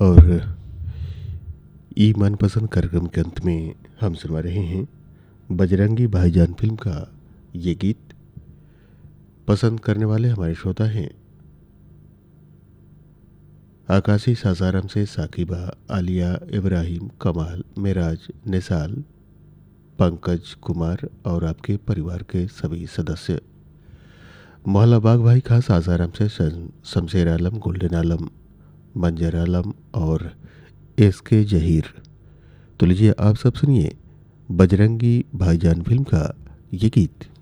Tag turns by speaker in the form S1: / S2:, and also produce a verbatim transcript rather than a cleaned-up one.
S1: और ई मनपसंद कार्यक्रम के अंत में हम सुनवा रहे हैं बजरंगी भाईजान फिल्म का ये गीत। पसंद करने वाले हमारे श्रोता हैं आकाशी सासाराम से साकिबा, आलिया, इब्राहिम, कमाल, मेराज, निसाल, पंकज कुमार और आपके परिवार के सभी सदस्य। मोहल्ला बाग भाई खास सासाराम से शमशेर आलम, गोल्डन आलम, मंजर आलम और एस के जहीर। तो लीजिए आप सब सुनिए बजरंगी भाईजान फिल्म का ये गीत।